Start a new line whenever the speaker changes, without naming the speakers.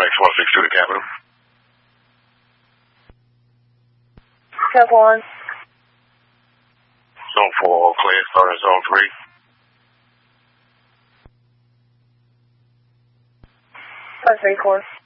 1X162 to Capitol.
Cap 1.
Zone 4, all clear. Starting zone 3.
534.